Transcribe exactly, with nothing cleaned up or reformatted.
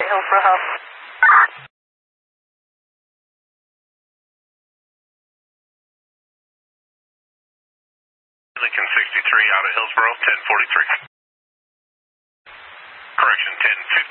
Hillsborough Hub. Lincoln sixty-three out of Hillsborough, ten forty-three. Correction, ten fifty.